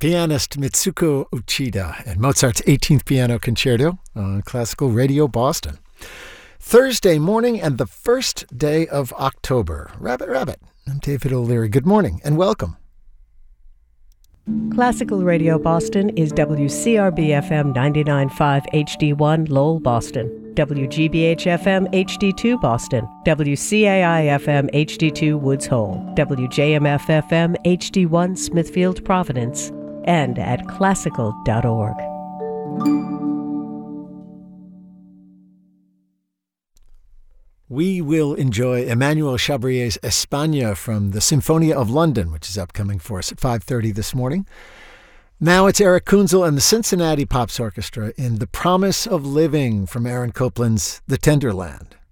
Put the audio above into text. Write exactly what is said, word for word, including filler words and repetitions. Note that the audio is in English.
pianist Mitsuko Uchida and Mozart's eighteenth Piano Concerto on Classical Radio Boston. Thursday morning and the first day of October. Rabbit, rabbit. I'm David O'Leary. Good morning and welcome. Classical Radio Boston is W C R B F M ninety-nine point five H D one Lowell, Boston, W G B H F M H D two Boston, W C A I F M H D two Woods Hole, W J M F F M H D one Smithfield, Providence, and at classical dot org. We will enjoy Emmanuel Chabrier's España from the Symphonia of London, which is upcoming for us at five thirty this morning. Now it's Eric Kunzel and the Cincinnati Pops Orchestra in The Promise of Living from Aaron Copland's The Tenderland.